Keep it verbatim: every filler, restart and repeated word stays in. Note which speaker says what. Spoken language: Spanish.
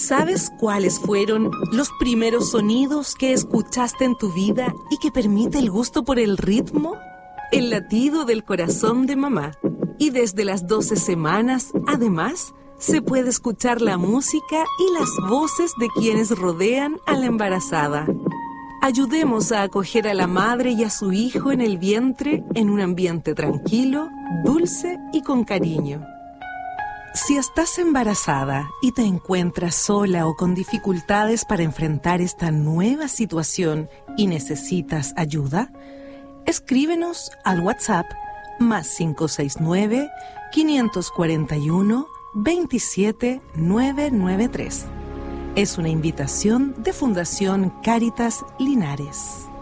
Speaker 1: ¿Sabes cuáles fueron los primeros sonidos que escuchaste en tu vida y que permite el gusto por el ritmo? El latido del corazón de mamá. Y desde las doce semanas, además, se puede escuchar la música y las voces de quienes rodean a la embarazada. Ayudemos a acoger a la madre y a su hijo en el vientre en un ambiente tranquilo, dulce y con cariño. Si estás embarazada y te encuentras sola o con dificultades para enfrentar esta nueva situación y necesitas ayuda, escríbenos al WhatsApp más cinco seis nueve, cinco cuatro uno, dos siete nueve nueve tres. Es una invitación de Fundación Cáritas Linares.